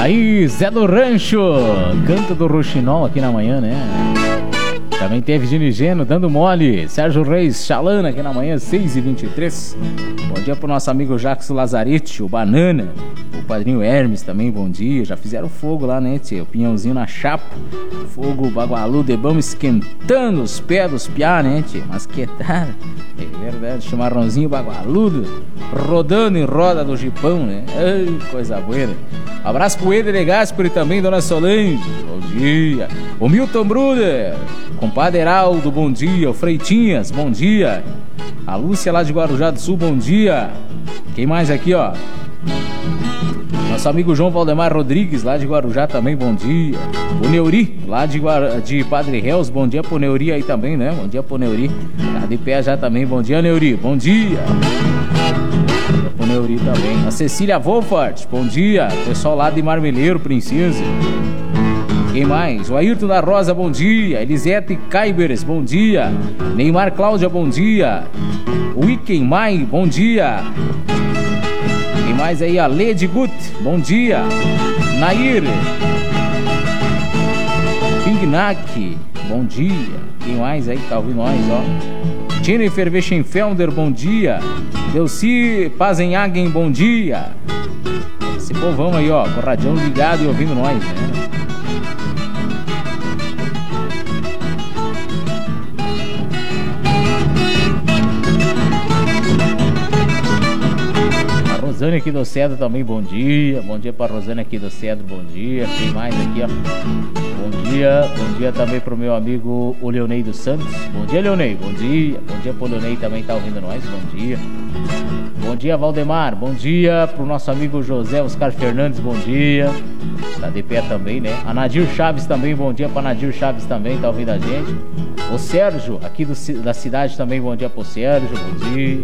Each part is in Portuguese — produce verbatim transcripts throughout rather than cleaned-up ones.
Aí, Zé do Rancho, canto do Roxinol aqui na manhã, né? Também teve Gino Geno dando mole. Sérgio Reis, Chalana aqui na manhã, seis e vinte e três. Bom dia pro nosso amigo Jacques Lazarete, o Banana. O padrinho Hermes também, bom dia. Já fizeram fogo lá, né, tio? O pinhãozinho na chapa. Fogo bagualudo, vamos esquentando os pés dos piá, né, tio? Mas que tal? É verdade, chimarrãozinho bagualudo. Rodando em roda do jipão, né? Ai, coisa boa. Abraço pro Eder Gaspari também, dona Solange. Bom dia. O Milton Bruder. Compadre Heraldo, bom dia. O Freitinhas, bom dia. A Lúcia lá de Guarujá do Sul, bom dia. Quem mais aqui, ó? Nosso amigo João Valdemar Rodrigues, lá de Guarujá também, bom dia. O Neuri, lá de, Guar... de Padre Reus, bom dia pro Neuri aí também, né? Bom dia pro Neuri. Tá de pé já também, bom dia, Neuri, bom dia. Bom dia pro Neuri também. A Cecília Wolfart, bom dia. Pessoal lá de Marmeleiro, Princesa. Quem mais? O Ayrton da Rosa, bom dia. Elisete Caibers, bom dia. Neymar Cláudia, bom dia. Wiken Mai, bom dia. Quem mais aí? A Lady Gut, bom dia. Nair Pignac, bom dia. Quem mais aí que tá ouvindo nós, ó? Jennifer Weschenfelder, bom dia. Delci Pazenhagen, bom dia. Esse povão aí, ó, com o radião ligado e ouvindo nós, né? Rosane aqui do Cedro também, bom dia. Bom dia pra Rosane aqui do Cedro, bom dia. Tem mais aqui, ó. Bom dia, bom dia também pro meu amigo o Leonei dos Santos. Bom dia, Leonei, bom dia. Bom dia pro Leonei também, tá ouvindo nós, bom dia. Bom dia, Valdemar, bom dia pro nosso amigo José Oscar Fernandes, bom dia. Tá de pé também, né? A Nadir Chaves também, bom dia pra Nadir Chaves também, tá ouvindo a gente. O Sérgio, aqui do, da cidade também, bom dia pro Sérgio, bom dia.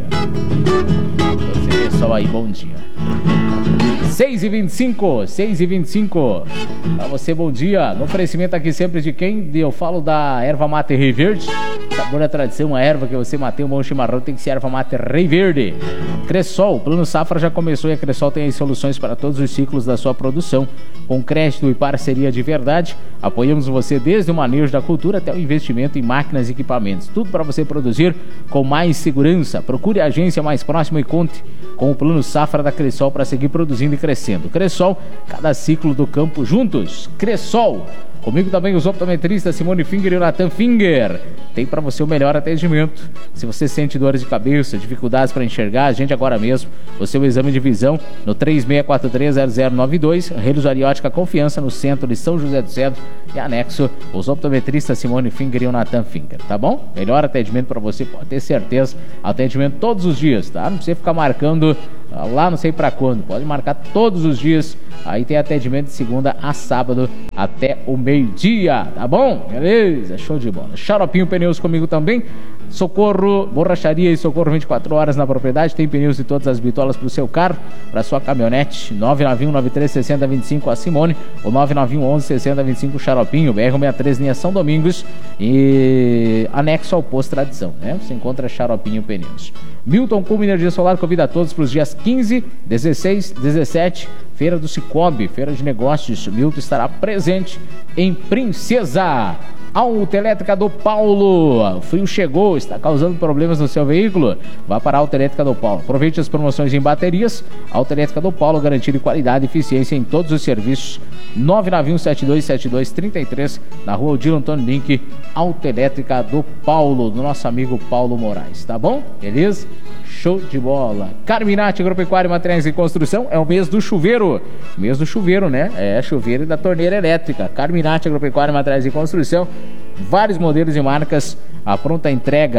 Esse pessoal aí, bom dia. seis e vinte e cinco, seis e vinte e cinco. Pra você, bom dia. No oferecimento aqui sempre de quem? Eu falo da erva mate Rei Verde. Sabor da tradição, uma erva que você matei um bom chimarrão, tem que ser erva mate Rei Verde. Cressol, o Plano Safra já começou e a Cressol tem as soluções para todos os ciclos da sua produção. Com crédito e parceria de verdade, apoiamos você desde o manejo da cultura até o investimento em máquinas e equipamentos. Tudo para você produzir com mais segurança. Procure a agência mais próxima e conte com o Plano Safra da Cressol para seguir produzindo e crescendo. Cressol, cada ciclo do campo juntos. Cressol. Comigo também os optometristas Simone Finger e o Nathan Finger. Tem para você o melhor atendimento. Se você sente dores de cabeça, dificuldades para enxergar, a gente agora mesmo, o seu exame de visão no três seis quatro três zero zero nove dois, Relojaria Ótica Confiança, no centro de São José do Cedro e anexo os optometristas Simone Finger e o Nathan Finger, tá bom? Melhor atendimento para você, pode ter certeza. Atendimento todos os dias, tá? Não precisa ficar marcando lá não sei para quando, pode marcar todos os dias. Aí tem atendimento de segunda a sábado até o meio-dia, tá bom? Beleza, show de bola. Xaropinho Pneus comigo também. Socorro, borracharia e socorro vinte e quatro horas na propriedade. Tem pneus de todas as bitolas para o seu carro, para sua caminhonete. Nove nove um nove três seis zero dois cinco a Simone, ou nove nove um onze seis zero dois cinco Xaropinho, B R sessenta e três linha São Domingos e anexo ao posto Tradição, né? Você encontra Xaropinho Pneus. Milton Cume Energia Solar convida a todos para os dias quinze, dezesseis, dezessete, Feira do Cicobi, Feira de Negócios. Milton estará presente em Princesa. Autoelétrica do Paulo. O frio chegou, está causando problemas no seu veículo? Vá para a Autoelétrica do Paulo. Aproveite as promoções em baterias. Autoelétrica do Paulo, garantindo qualidade e eficiência em todos os serviços. nove nove um sete dois sete dois três três, na rua Odilo Antônio Link. Autoelétrica do Paulo, do nosso amigo Paulo Moraes, tá bom? Beleza? Show de bola. Carminati Agropecuária e Materiais de Construção, é o mês do chuveiro. Mês do chuveiro, né? É, chuveiro e da torneira elétrica. Carminati Agropecuária e Materiais de Construção, vários modelos e marcas, a pronta entrega